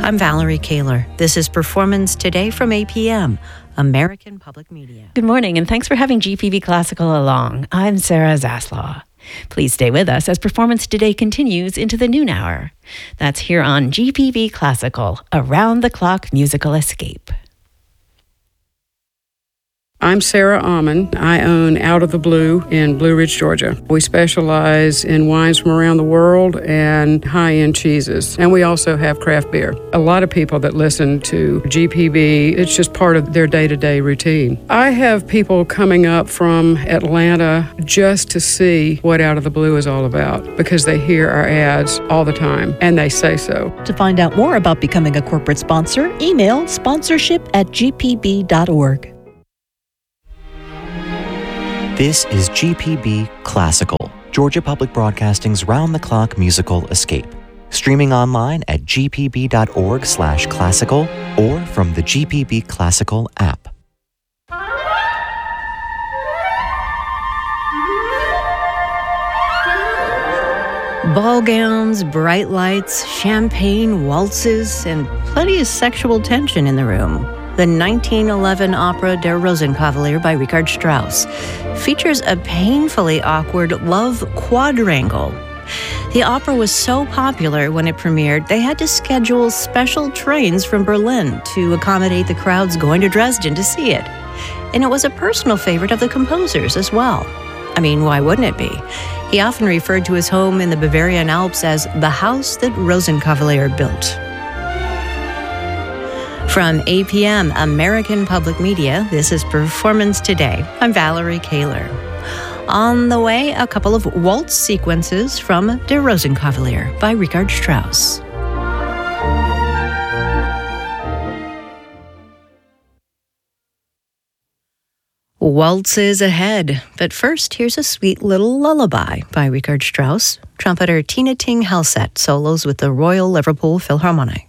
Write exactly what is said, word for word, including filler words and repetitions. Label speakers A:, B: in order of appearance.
A: I'm Valerie Kaler. This is Performance Today from A P M, American Public Media.
B: Good morning, and thanks for having G P B Classical along. I'm Sarah Zaslaw. Please stay with us as Performance Today continues into the noon hour. That's here on G P B Classical, around-the-clock musical escape.
C: I'm Sarah Almond. I own Out of the Blue in Blue Ridge, Georgia. We specialize in wines from around the world and high-end cheeses. And we also have craft beer. A lot of people that listen to G P B, it's just part of their day-to-day routine. I have people coming up from Atlanta just to see what Out of the Blue is all about because they hear our ads all the time and they say so.
D: To find out more about becoming a corporate sponsor, email sponsorship at g p b dot org.
E: This is G P B Classical, Georgia Public Broadcasting's round-the-clock musical escape. Streaming online at g p b dot org slash classical or from the G P B Classical app.
A: Ball gowns, bright lights, champagne, waltzes, and plenty of sexual tension in the room. The nineteen eleven opera Der Rosenkavalier by Richard Strauss features a painfully awkward love quadrangle. The opera was so popular when it premiered, they had to schedule special trains from Berlin to accommodate the crowds going to Dresden to see it. And it was a personal favorite of the composer's as well. I mean, why wouldn't it be? He often referred to his home in the Bavarian Alps as the house that Rosenkavalier built. From A P M, American Public Media, this is Performance Today. I'm Valerie Kaler. On the way, a couple of waltz sequences from Der Rosenkavalier by Richard Strauss. Waltzes ahead, but first, here's a sweet little lullaby by Richard Strauss. Trumpeter Tina Ting Halsett solos with the Royal Liverpool Philharmonic.